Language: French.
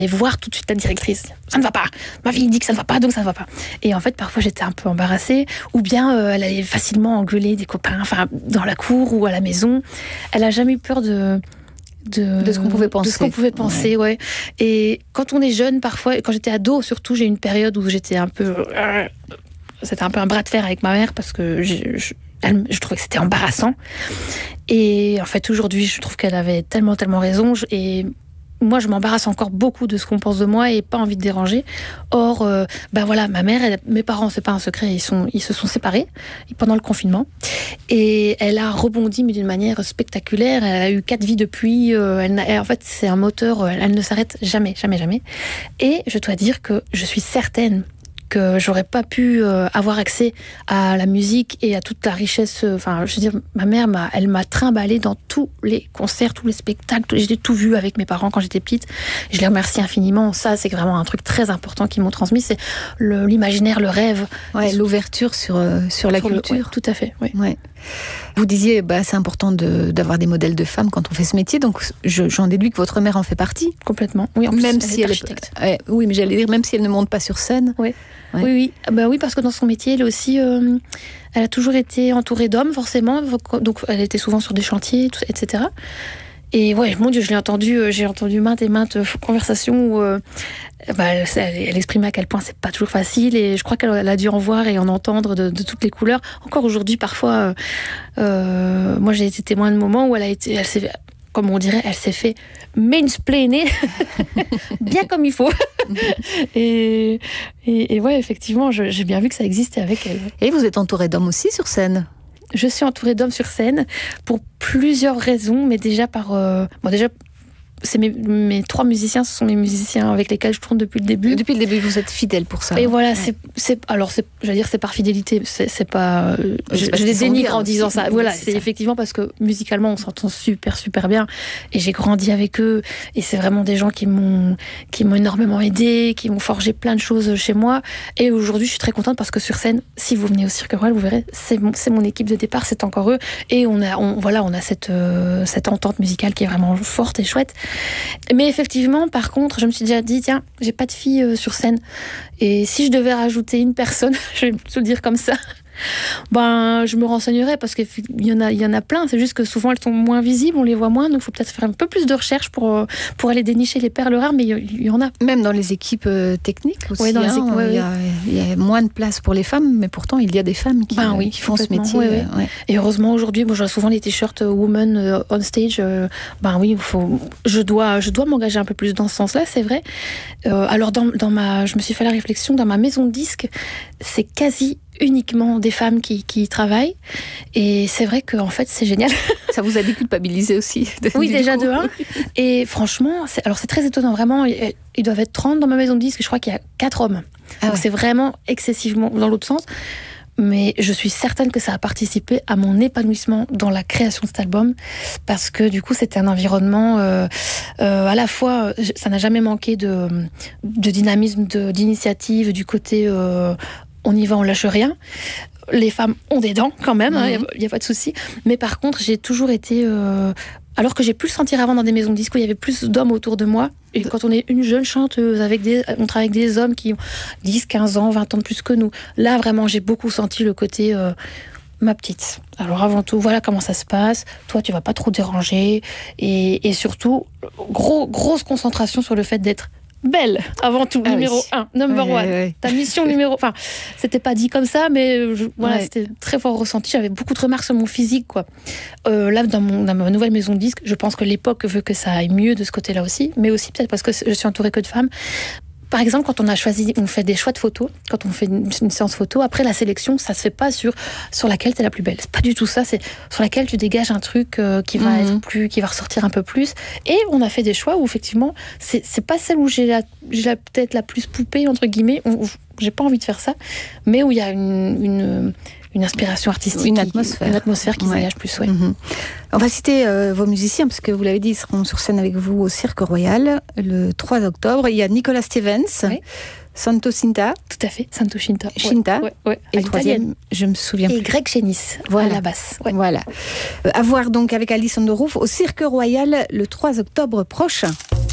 et voir tout de suite la directrice. Ça ne va pas. Ma fille dit que ça ne va pas, donc ça ne va pas. Et en fait, parfois, j'étais un peu embarrassée. Ou bien, elle allait facilement engueuler des copains, enfin, dans la cour ou à la maison. Elle n'a jamais eu peur de ce qu'on pouvait penser. De ce qu'on pouvait penser, ouais. Et quand on est jeune, parfois, quand j'étais ado, surtout, j'ai eu une période où j'étais un peu... C'était un peu un bras de fer avec ma mère parce que je trouvais que c'était embarrassant. Et en fait, aujourd'hui, je trouve qu'elle avait tellement raison. Et moi, je m'embarrasse encore beaucoup de ce qu'on pense de moi et pas envie de déranger. Or, voilà, ma mère, mes parents, c'est pas un secret, ils se sont séparés pendant le confinement. Et elle a rebondi, mais d'une manière spectaculaire. Elle a eu 4 vies depuis. En fait, c'est un moteur, elle ne s'arrête jamais. Et je dois dire que je suis certaine que j'aurais pas pu avoir accès à la musique et à toute la richesse. Enfin, je veux dire, ma mère elle m'a trimballée dans tous les concerts, tous les spectacles. J'ai tout vu avec mes parents quand j'étais petite. Je les remercie infiniment. Ça, c'est vraiment un truc très important qu'ils m'ont transmis. C'est l'imaginaire, le rêve. Ouais, l'ouverture sur la culture. Ouais, tout à fait. Ouais. Ouais. Vous disiez, c'est important d'avoir des modèles de femmes quand on fait ce métier. Donc, j'en déduis que votre mère en fait partie. Complètement. Oui, en plus, même elle si est elle architecte. Oui, mais j'allais dire, même si elle ne monte pas sur scène. Oui. Ouais. Oui. Oui, parce que dans son métier, elle aussi, elle a toujours été entourée d'hommes, forcément. Donc, elle était souvent sur des chantiers, etc. Et ouais, mon Dieu, j'ai entendu maintes et maintes conversations où elle exprimait à quel point c'est pas toujours facile. Et je crois qu'elle a dû en voir et en entendre de toutes les couleurs. Encore aujourd'hui, parfois, moi j'ai été témoin de moments où elle s'est, comme on dirait, elle s'est fait mansplainer bien comme il faut. et ouais, effectivement, j'ai bien vu que ça existait avec elle. Et vous êtes entourée d'hommes aussi sur scène? Je suis entourée d'hommes sur scène pour plusieurs raisons, mais déjà c'est mes 3 musiciens, ce sont mes musiciens avec lesquels je tourne depuis le début. Depuis le début, vous êtes fidèle pour ça. Et voilà, c'est par fidélité, c'est pas... je les dénigre en disant ça. Voilà, c'est effectivement parce que musicalement, on s'entend super bien. Et j'ai grandi avec eux. Et c'est vraiment des gens qui m'ont énormément aidé, qui m'ont forgé plein de choses chez moi. Et aujourd'hui, je suis très contente parce que sur scène, si vous venez au Cirque Royal, vous verrez, c'est mon équipe de départ, c'est encore eux. Et on a cette entente musicale qui est vraiment forte et chouette. Mais effectivement, par contre, je me suis déjà dit, tiens, j'ai pas de fille sur scène. Et si je devais rajouter une personne, je vais te le dire comme ça, je me renseignerais parce qu'il y en a plein. C'est juste que souvent, elles sont moins visibles, on les voit moins. Donc, il faut peut-être faire un peu plus de recherches pour aller dénicher les perles rares, mais il y en a. Même dans les équipes techniques aussi. Oui, il y a moins de place pour les femmes, mais pourtant, il y a des femmes qui font ce métier. Ouais. Et heureusement, aujourd'hui, je vois souvent les t-shirts Woman on Stage. Je dois m'engager un peu plus dans ce sens-là, c'est vrai. Alors, je me suis fait la réflexion, dans ma maison de disques, c'est quasi uniquement des femmes qui travaillent. Et c'est vrai qu'en fait, c'est génial. Ça vous a déculpabilisé aussi? Oui, déjà de 1. Et franchement, c'est très étonnant. Vraiment, ils doivent être 30 dans ma maison de disques. Je crois qu'il y a 4 hommes. Donc c'est vraiment excessivement dans l'autre sens. Mais je suis certaine que ça a participé à mon épanouissement dans la création de cet album, parce que du coup c'était un environnement à la fois, ça n'a jamais manqué de dynamisme, d'initiative, du côté on y va, on lâche rien. Les femmes ont des dents quand même, y a pas de souci. Mais par contre, j'ai toujours été... alors que j'ai pu le sentir avant dans des maisons de disco, il y avait plus d'hommes autour de moi. Et quand on est une jeune chanteuse, on travaille avec des hommes qui ont 10, 15 ans, 20 ans de plus que nous. Là, vraiment, j'ai beaucoup senti le côté... ma petite. Alors avant tout, voilà comment ça se passe. Toi, tu vas pas trop déranger. Et surtout, grosse concentration sur le fait d'être belle, avant tout, numéro 1, number 1. Ta mission numéro... Enfin, c'était pas dit comme ça, mais c'était très fort ressenti. J'avais beaucoup de remarques sur mon physique, quoi. Là, dans ma nouvelle maison de disques, je pense que l'époque veut que ça aille mieux de ce côté-là aussi, mais aussi peut-être parce que je suis entourée que de femmes. Par exemple, quand on fait des choix de photos, quand on fait une séance photo, après la sélection, ça se fait pas sur laquelle t'es la plus belle. C'est pas du tout ça, c'est sur laquelle tu dégages un truc qui va ressortir un peu plus. Et on a fait des choix où effectivement, c'est pas celle où j'ai peut-être la plus poupée, entre guillemets, où j'ai pas envie de faire ça, mais où il y a une inspiration artistique, une atmosphère qui se dégage plus. Ouais. On va citer vos musiciens, parce que vous l'avez dit, ils seront sur scène avec vous au Cirque Royal le 3 octobre. Il y a Nicolas Stevens, Santo Cinta. Tout à fait, Santo Cinta. Ouais. Et le troisième, je me souviens plus. Et Greg Chenis, à la basse. Ouais. Voilà. À voir donc avec Alison de Roof au Cirque Royal le 3 octobre prochain.